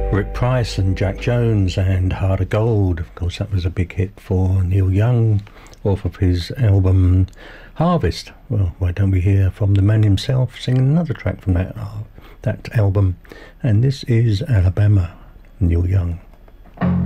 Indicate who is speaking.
Speaker 1: Rick Price and Jack Jones and Heart of Gold. Of course, that was a big hit for Neil Young off of his album Harvest. Well, why don't we hear from the man himself singing another track from that album? And this is Alabama, Neil Young.